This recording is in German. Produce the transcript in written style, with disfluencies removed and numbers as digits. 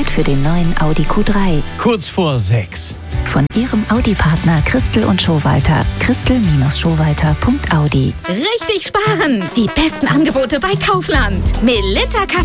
Zeit für den neuen Audi Q3. Kurz vor 6. Von Ihrem Audi-Partner Christel und Schowalter. Christel-Schowalter.audi. Richtig sparen! Die besten Angebote bei Kaufland. Melitta